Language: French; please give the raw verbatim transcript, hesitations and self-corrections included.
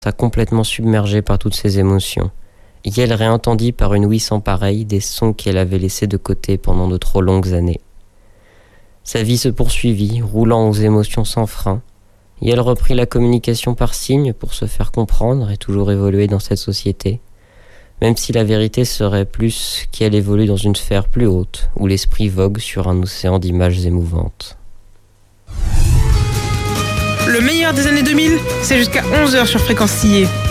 complètement submergée par toutes ces émotions. Yael réentendit par une ouïe sans pareille des sons qu'elle avait laissés de côté pendant de trop longues années. Sa vie se poursuivit, roulant aux émotions sans frein. Yael reprit la communication par signes pour se faire comprendre et toujours évoluer dans cette société, même si la vérité serait plus qu'elle évolue dans une sphère plus haute, où l'esprit vogue sur un océan d'images émouvantes. Le meilleur des années deux mille, c'est jusqu'à onze heures sur Fréquence Sillé.